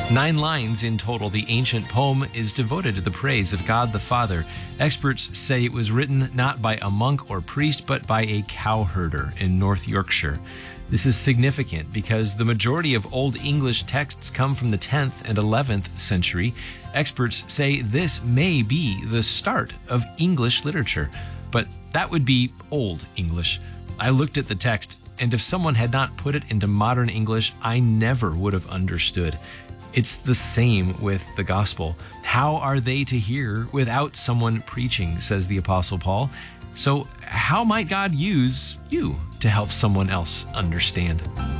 9 lines in total, the ancient poem is devoted to the praise of God the Father. Experts say it was written not by a monk or priest, but by a cowherder in North Yorkshire. This is significant because the majority of Old English texts come from the 10th and 11th century. Experts say this may be the start of English literature, but that would be Old English. I looked at the text, and if someone had not put it into modern English, I never would have understood. It's the same with the gospel. How are they to hear without someone preaching, says the Apostle Paul. So how might God use you to help someone else understand?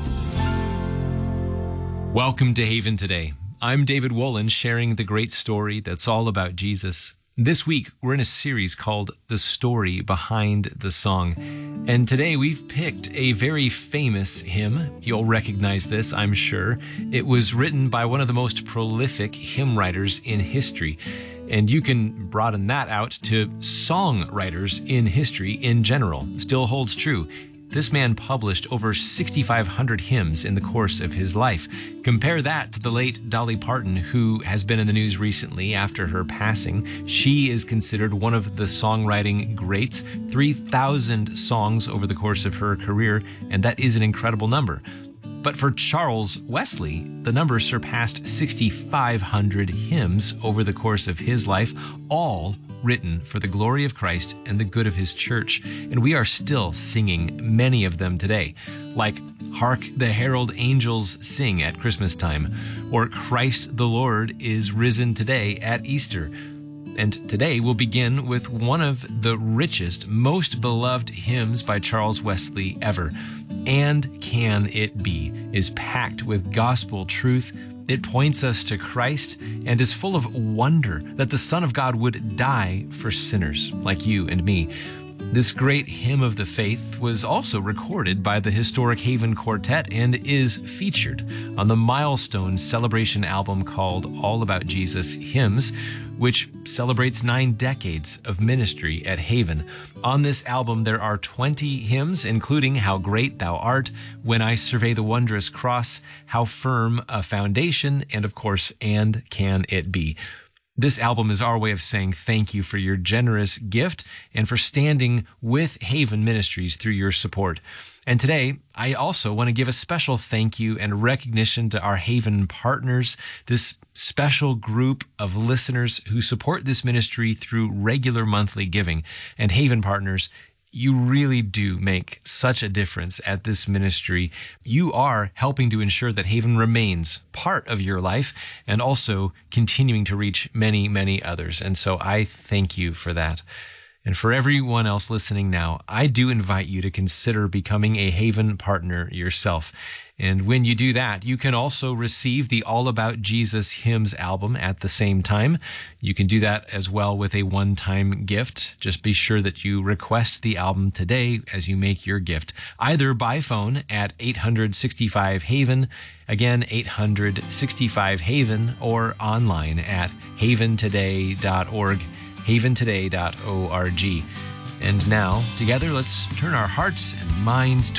Welcome to Haven Today. I'm David Wolin, sharing the great story that's all about Jesus. This week, we're in a series called The Story Behind the Song. And today we've picked a very famous hymn. You'll recognize this, I'm sure. It was written by one of the most prolific hymn writers in history. And you can broaden that out to songwriters in history in general. Still holds true. This man published over 6,500 hymns in the course of his life. Compare that to the late Dolly Parton, who has been in the news recently after her passing. She is considered one of the songwriting greats, 3,000 songs over the course of her career, and that is an incredible number. But for Charles Wesley, the number surpassed 6,500 hymns over the course of his life, all written for the glory of Christ and the good of his church. And we are still singing many of them today, like Hark the Herald Angels Sing at Christmas time, or Christ the Lord is Risen Today at Easter. And today we'll begin with one of the richest, most beloved hymns by Charles Wesley ever. And Can It Be is packed with gospel truth. It points us to Christ and is full of wonder that the Son of God would die for sinners like you and me. This great hymn of the faith was also recorded by the historic Haven Quartet and is featured on the Milestone Celebration album called All About Jesus Hymns, which celebrates 9 decades of ministry at Haven. On this album, there are 20 hymns, including How Great Thou Art, When I Survey the Wondrous Cross, How Firm a Foundation, and of course, And Can It Be. This album is our way of saying thank you for your generous gift and for standing with Haven Ministries through your support. And today, I also want to give a special thank you and recognition to our Haven partners, this special group of listeners who support this ministry through regular monthly giving. And Haven partners, you really do make such a difference at this ministry. You are helping to ensure that Haven remains part of your life and also continuing to reach many, many others. And so I thank you for that. And for everyone else listening now, I do invite you to consider becoming a Haven partner yourself. And when you do that, you can also receive the All About Jesus Hymns album at the same time. You can do that as well with a one-time gift. Just be sure that you request the album today as you make your gift, either by phone at 865-HAVEN, again, 865-HAVEN, or online at haventoday.org, haventoday.org. And now, together, let's turn our hearts and minds